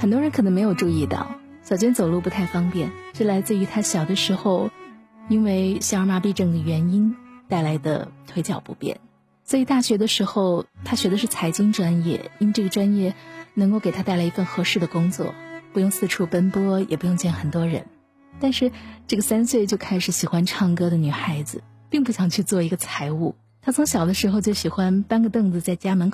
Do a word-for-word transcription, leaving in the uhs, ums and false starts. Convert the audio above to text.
很多人可能没有注意到，小娟走路不太方便，是来自于她小的时候因为小儿麻痹症的原因带来的腿脚不便。所以大学的时候她学的是财经专业，因为这个专业能够给她带来一份合适的工作，不用四处奔波，也不用见很多人。但是这个三岁就开始喜欢唱歌的女孩子并不想去做一个财务，她从小的时候就喜欢搬个凳子在家门口